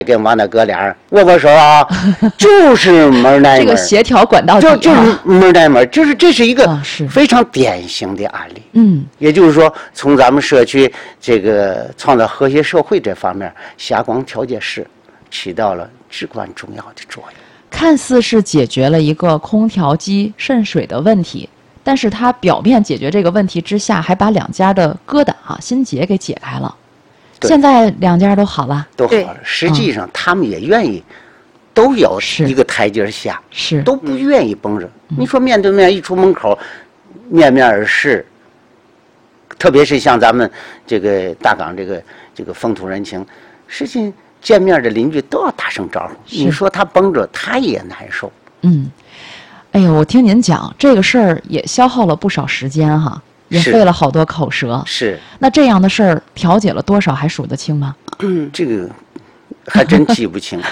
跟王大哥俩人握握手啊，就是门挨门。 这个协调管道就是门挨门，这是一个是非常典型的案例。 嗯， 也就是说，从咱们社区这个创造和谐社会这方面，霞光调解室起到了至关重要的作用。 看似是解决了一个空调机渗水的问题，但是它表面解决这个问题之下，还把两家的疙瘩心结给解开了。现在两家都好了， 都好了。实际上，他们也愿意，都有一个台阶下， 是都不愿意绷着。你说面对面一出门口，面面而视，特别是像咱们这个大港这个风土人情，实际见面的邻居都要打声招呼。你说他绷着，他也难受。 嗯，哎呦，我听您讲这个事儿也消耗了不少时间哈。也费了好多口舌。 是。 那这样的事儿调解了多少还数得清吗？ 这个还真记不清。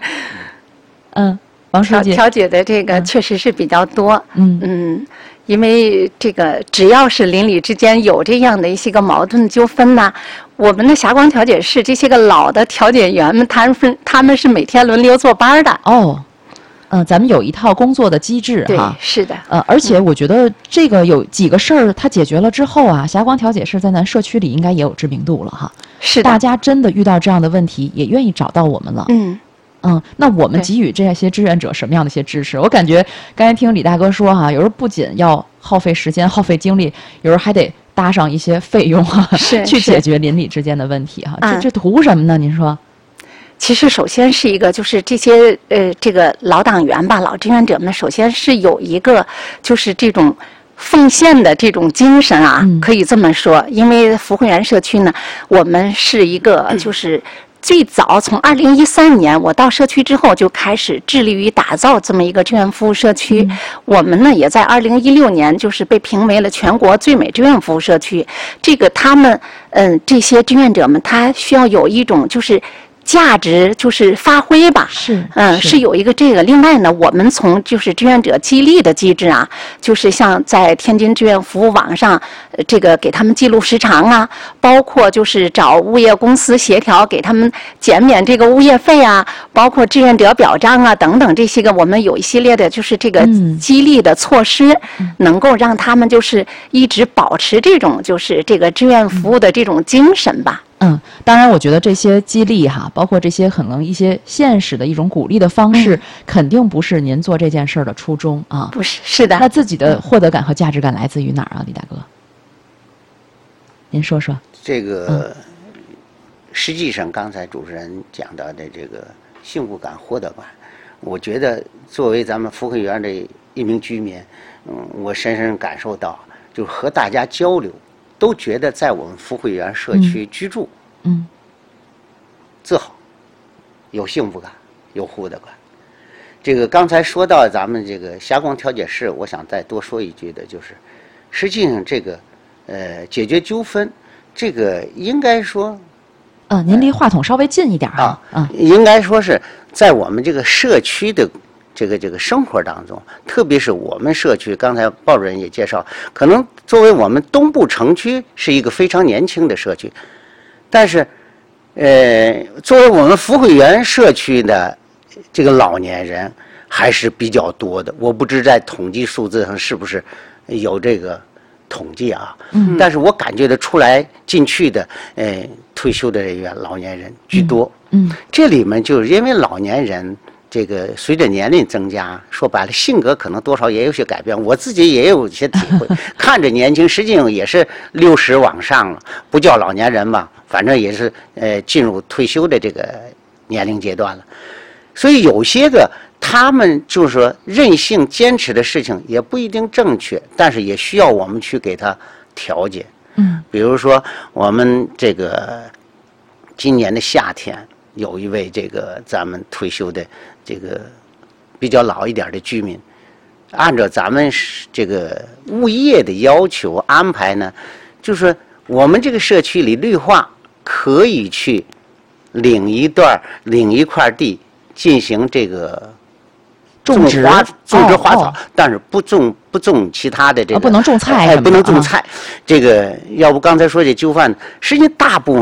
王书记。 调解的这个确实是比较多。因为这个只要是邻里之间有这样的一些个矛盾纠纷呢，我们的霞光调解室这些个老的调解员们，他们是每天轮流坐班的。 哦。咱们有一套工作的机制哈， 是的。 而且我觉得这个有几个事儿，它解决了之后啊，霞光调解室在咱社区里应该也有知名度了哈。 是的。 大家真的遇到这样的问题，也愿意找到我们了。那我们给予这些志愿者什么样的一些支持？我感觉刚才听李大哥说哈，有时候不仅要耗费时间、耗费精力，有时候还得搭上一些费用去解决邻里之间的问题哈。这图什么呢？您说？ 其实，首先是一个，就是这些这个老党员吧，老志愿者们，首先是有一个，就是这种奉献的这种精神啊，可以这么说。因为福慧园社区呢，我们是一个就是最早从2013年我到社区之后就开始致力于打造这么一个志愿服务社区。我们呢也在2016年就是被评为了全国最美志愿服务社区。这个他们这些志愿者们，他需要有一种就是价值就是发挥吧，是有一个这个。另外呢，我们从就是志愿者激励的机制啊，就是像在天津志愿服务网上，这个给他们记录时长啊，包括就是找物业公司协调给他们减免这个物业费啊，包括志愿者表彰啊等等这些个，我们有一系列的就是这个激励的措施，能够让他们就是一直保持这种就是这个志愿服务的这种精神吧。 当然，我觉得这些激励哈，包括这些可能一些现实的一种鼓励的方式，肯定不是您做这件事儿的初衷啊。 不是，是的。 那自己的获得感和价值感来自于哪儿啊，李大哥？您说说。 这个，实际上刚才主持人讲到的这个幸福感、获得感，我觉得作为咱们福慧园的一名居民，我深深感受到，就是和大家交流。都觉得在我们福慧园社区居住，自豪，有幸福感，有获得感。这个刚才说到咱们这个霞光调解室，我想再多说一句的，就是实际上这个解决纠纷，这个应该说， 您离话筒稍微近一点应该说是在我们这个社区的。这个生活当中，特别是我们社区，刚才鲍主任也介绍，可能作为我们东部城区是一个非常年轻的社区，但是，作为我们福慧园社区的这个老年人还是比较多的。我不知在统计数字上是不是有这个统计啊？但是我感觉得出来，进去的退休的人员、老年人居多。这里面就是因为老年人。这个随着年龄增加，说白了，性格可能多少也有些改变。我自己也有一些体会，看着年轻，实际上也是60往上了，不叫老年人吧，反正也是进入退休的这个年龄阶段了。所以有些个他们就是说任性坚持的事情也不一定正确，但是也需要我们去给他调节。比如说我们这个今年的夏天。有一位这个咱们退休的这个比较老一点的居民，按照咱们这个物业的要求安排呢，就是我们这个社区里绿化可以去领一块地进行这个种植花草，但是不种其他的这个不能种菜， 不能种菜。这个要不刚才说这纠纷，实际大部分。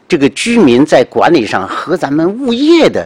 这个居民在管理上和咱们物业的